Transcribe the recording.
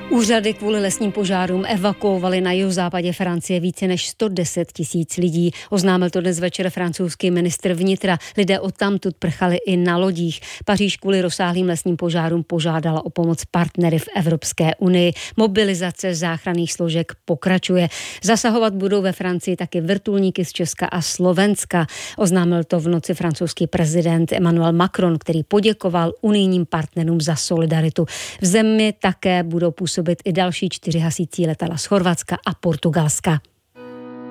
Úřady kvůli lesním požárům evakuovaly na jihozápadě Francie více než 110 000 lidí. Oznámil to dnes večer francouzský ministr vnitra. Lidé odtamtud prchali i na lodích. Paříž kvůli rozsáhlým lesním požárům požádala o pomoc partnery v Evropské unii. Mobilizace záchranných složek pokračuje. Zasahovat budou ve Francii taky vrtulníky z Česka a Slovenska. Oznámil to v noci francouzský prezident Emmanuel Macron, který poděkoval unijním partnerům za solidaritu. V zemi také budou působit i další 4 hasící letadla z Chorvatska a Portugalska.